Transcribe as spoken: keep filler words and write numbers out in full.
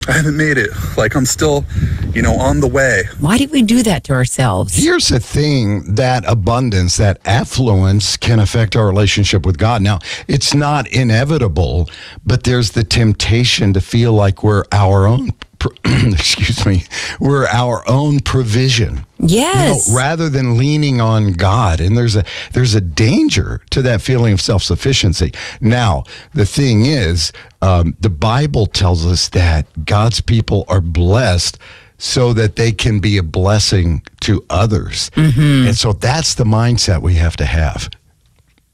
I haven't made it. Like I'm still, you know, on the way. Why did we do that to ourselves? Here's the thing, that abundance, that affluence can affect our relationship with God. Now, it's not inevitable, but there's the temptation to feel like we're our own, excuse me, we're our own provision. Yes. You know, rather than leaning on God. And there's a there's a danger to that feeling of self-sufficiency. Now, the thing is, um, the Bible tells us that God's people are blessed so that they can be a blessing to others. Mm-hmm. And so that's the mindset we have to have.